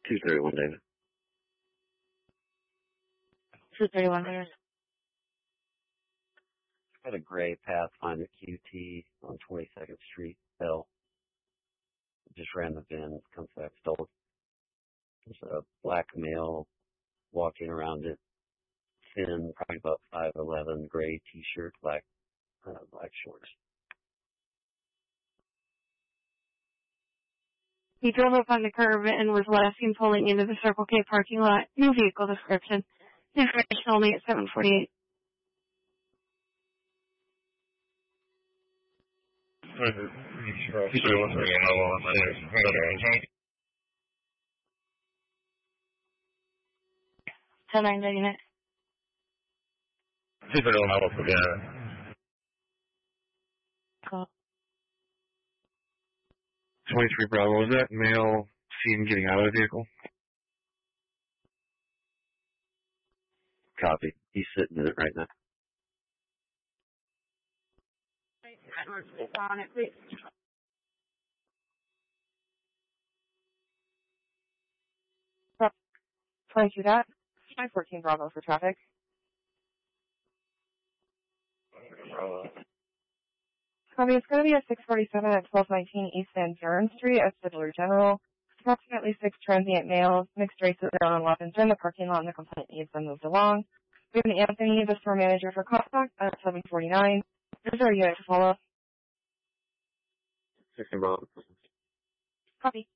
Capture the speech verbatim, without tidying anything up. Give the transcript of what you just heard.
two thirty-one, David. two thirty-one, David. Got a gray Pathfinder Q T on twenty-second Street, Bell. Just ran the VIN, comes back stolen. There's a black male walking around it, thin, probably about five eleven, gray T-shirt, black, uh, black shorts. He drove up on the curb and was last seen pulling into the Circle K parking lot. New vehicle description. Information only at seven forty-eight. ten nine unit. Cool. twenty-three Bravo, was that male seen getting out of the vehicle? Copy. He's sitting in it right now. On it, please. twenty-two dot. nine fourteen Bravo for traffic. Copy, it's going to be at six forty-seven at twelve nineteen East Van Buren Street at Fiddler General. Approximately six transient males, mixed races, are on weapons in the parking lot and the complaint needs them moved along. We have an Anthony, the store manager for contact at seven forty-nine. Is there a unit to follow? sixteen Bravo. Copy.